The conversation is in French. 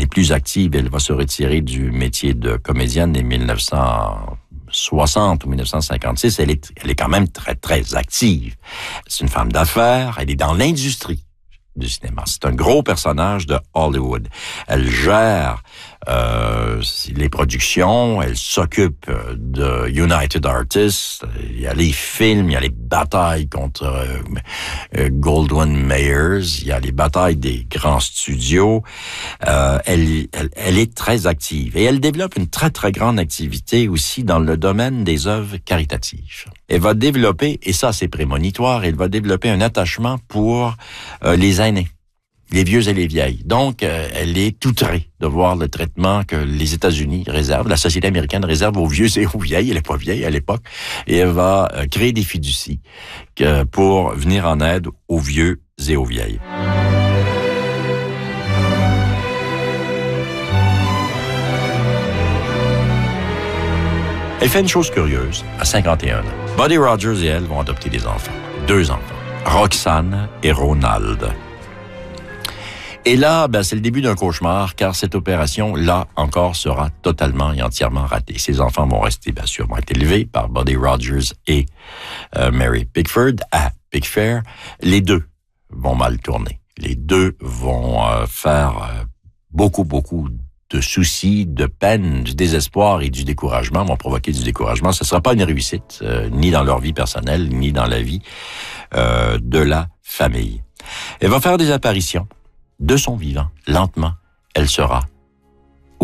plus active. Elle va se retirer du métier de comédienne en 1960 ou 1956. Elle est quand même très, très active. C'est une femme d'affaires. Elle est dans l'industrie du cinéma. C'est un gros personnage de Hollywood. Elle gère les productions, elle s'occupe de United Artists, il y a les films, il y a les batailles contre Goldwyn Mayers, il y a les batailles des grands studios. Elle est très active et elle développe une très, très grande activité aussi dans le domaine des œuvres caritatives. Elle va développer, et ça c'est prémonitoire, elle va développer un attachement pour les aînés, les vieux et les vieilles. Donc, elle est outrée de voir le traitement que les États-Unis réservent, la société américaine réserve aux vieux et aux vieilles. Elle n'est pas vieille à l'époque. Et elle va créer des fiducies pour venir en aide aux vieux et aux vieilles. Elle fait une chose curieuse, à 51 ans. Buddy Rogers et elle vont adopter des enfants. 2 enfants. Roxane et Ronald. Et là, c'est le début d'un cauchemar, car cette opération, là, encore, sera totalement et entièrement ratée. Ces enfants vont rester, bien sûr, vont être élevés par Buddy Rogers et Mary Pickford à Pickfair. Les deux vont mal tourner. Les deux vont faire beaucoup de soucis, de peine, du désespoir et du découragement, vont provoquer du découragement. Ce ne sera pas une réussite, ni dans leur vie personnelle, ni dans la vie de la famille. Elle va faire des apparitions. De son vivant, lentement, elle sera